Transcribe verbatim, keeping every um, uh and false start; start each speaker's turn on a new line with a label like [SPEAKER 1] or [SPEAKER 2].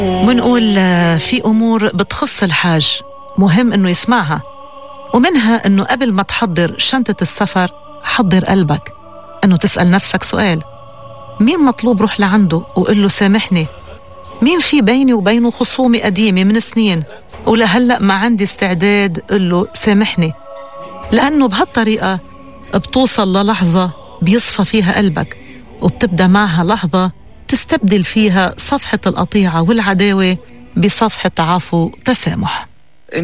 [SPEAKER 1] منقول في أمور بتخص الحاج مهم إنه يسمعها، ومنها إنه قبل ما تحضر شنطة السفر حضر قلبك، إنه تسأل نفسك سؤال: مين مطلوب روح لعنده وقل له سامحني؟ مين في بيني وبينه خصومة قديمة من سنين ولهلأ ما عندي استعداد قل له سامحني؟ لأنه بهالطريقة بتوصل للحظة بيصفى فيها قلبك، وبتبدأ معها لحظة تستبدل فيها صفحة القطيعة والعداوة بصفحة عفو تسامح.